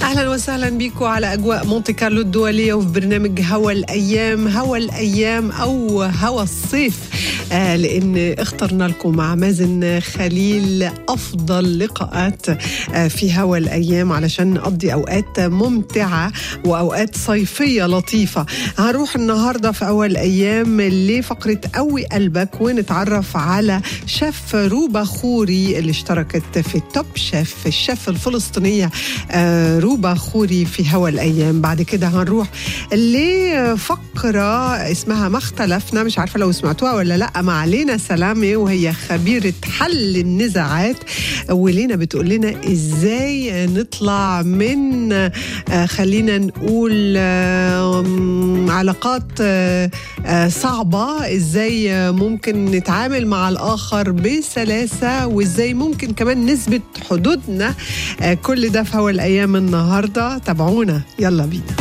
أهلا وسهلا بكم على أجواء مونتي كارلو الدولية وفي برنامج هوا الأيام. هوا الأيام أو هوا الصيف، لأن اخترنا لكم مع مازن خليل أفضل لقاءات في هوا الأيام علشان نقضي أوقات ممتعة وأوقات صيفية لطيفة. هنروح النهاردة في هوا الأيام لفقرة قوي قلبك ونتعرف على شيف روبا خوري اللي اشتركت في توب شيف، الشيف الفلسطينية روبا خوري في هوا الأيام. بعد كده هنروح لفقرة اسمها ما اختلفنا، مش عارفة لو سمعتوها ولا لأ، مع لينا سلامة وهي خبيرة حل النزاعات، ولينا بتقول لنا ازاي نطلع من خلينا نقول علاقات صعبة، ازاي ممكن نتعامل مع الآخر بسلاسة، وازاي ممكن كمان نثبت حدودنا. كل ده في هوا الأيام النهاردة. تابعونا، يلا بينا.